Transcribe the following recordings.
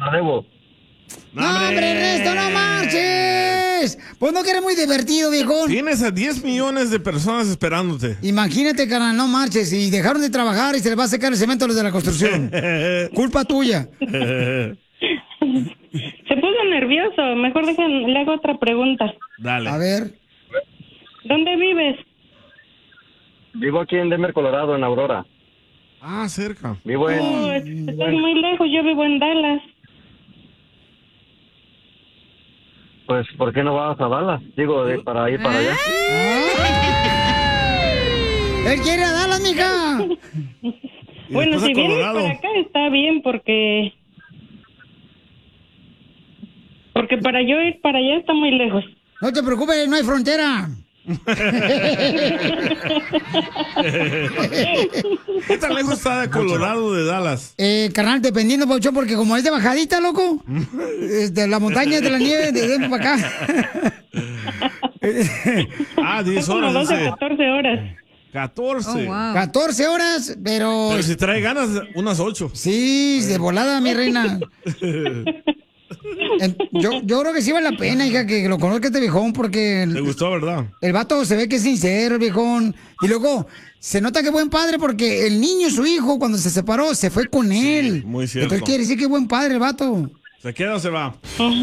la debo. ¡No, hombre, Ernesto, no marches! Pues no que eres muy divertido, viejón. Tienes a 10 millones de personas esperándote. Imagínate, carnal, no marches. Y dejaron de trabajar y se les va a secar el cemento a los de la construcción. Culpa tuya. Se puso nervioso. Mejor le hago otra pregunta. Dale. A ver. ¿Dónde vives? Vivo aquí en Denver, Colorado, en Aurora. Ah, cerca. Vivo en... Oh, estoy muy lejos. Yo vivo en Dallas. Pues, ¿por qué no vas a Dallas? Digo, para ir para allá. ¡Él quiere a Dallas, mija! Bueno, si vienes para acá está bien porque para yo ir para allá está muy lejos. No te preocupes, no hay frontera. ¿Qué tan lejos está de Colorado de Dallas? Carnal, dependiendo, Pauchón, porque como es de bajadita, loco, de la montaña de la nieve, de dentro para acá. 10 Son como horas. 12 a 14 horas. 14. 14 horas, pero... Pero si trae ganas, unas 8. Sí, de volada, mi reina. Yo creo que sí vale la pena, hija, que lo conozca este viejón, porque... ¿Te gustó, verdad? El vato se ve que es sincero, el viejón. Y luego, se nota que es buen padre porque el niño, su hijo, cuando se separó, se fue con él. Muy cierto. Entonces quiere decir que es buen padre el vato. ¿Se queda o se va?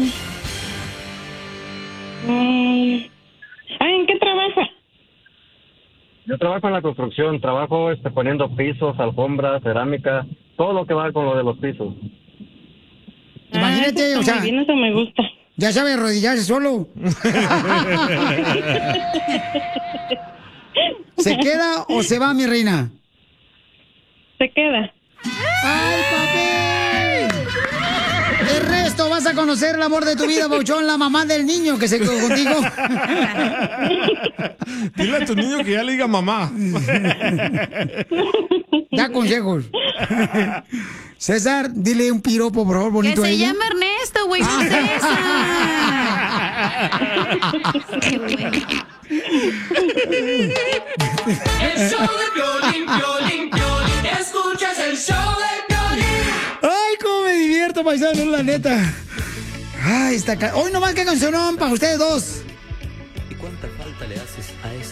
¿En qué trabaja? Yo trabajo en la construcción, trabajo poniendo pisos, alfombras, cerámica, todo lo que va con lo de los pisos. Imagínate, eso o sea... muy bien, eso me gusta. Ya sabe arrodillarse solo. ¿Se queda o se va, mi reina? Se queda. ¡Ay, papi! El resto vas a conocer el amor de tu vida, Pauchón, la mamá del niño que se quedó contigo. Dile a tu niño que ya le diga mamá. Da consejos. César, dile un piropo, por favor, bonito Que a se ella. llama Ernesto, güey, no César. Qué bueno. El show de Piolín, Piolín, Piolín. Escuchas el show de Piolín. Ay, cómo me divierto, paisano, la neta. Ay, hoy nomás que cancionón para ustedes dos.